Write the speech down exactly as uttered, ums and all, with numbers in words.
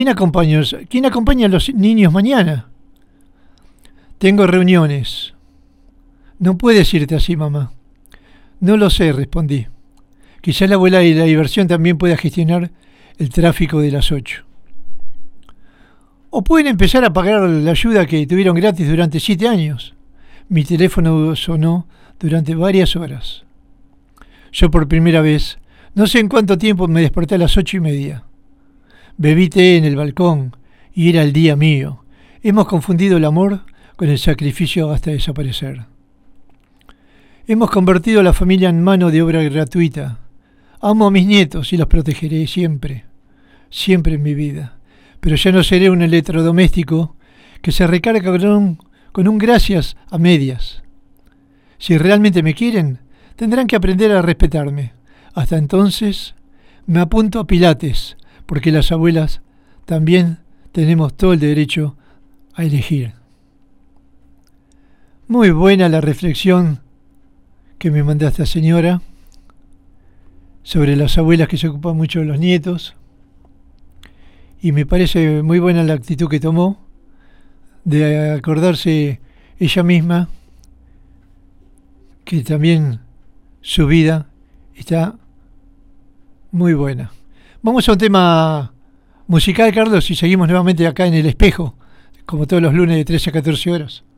¿Quién acompaña, ¿Quién acompaña a los niños mañana? Tengo reuniones. No puedes irte así, mamá. No lo sé, respondí. Quizás la abuela de la diversión también pueda gestionar el tráfico de las ocho. O pueden empezar a pagar la ayuda que tuvieron gratis durante siete años. Mi teléfono sonó durante varias horas. Yo por primera vez, no sé en cuánto tiempo, me desperté a las ocho y media. Bebí té en el balcón y era el día mío. Hemos confundido el amor con el sacrificio hasta desaparecer. Hemos convertido a la familia en mano de obra gratuita. Amo a mis nietos y los protegeré siempre, siempre en mi vida. Pero ya no seré un electrodoméstico que se recarga con un, con un gracias a medias. Si realmente me quieren, tendrán que aprender a respetarme. Hasta entonces, me apunto a Pilates, porque las abuelas también tenemos todo el derecho a elegir. Muy buena la reflexión que me mandó esta señora sobre las abuelas que se ocupan mucho de los nietos. Y me parece muy buena la actitud que tomó de acordarse ella misma que también su vida está muy buena. Vamos a un tema musical, Carlos, y seguimos nuevamente acá en El Espejo, como todos los lunes de trece a catorce horas.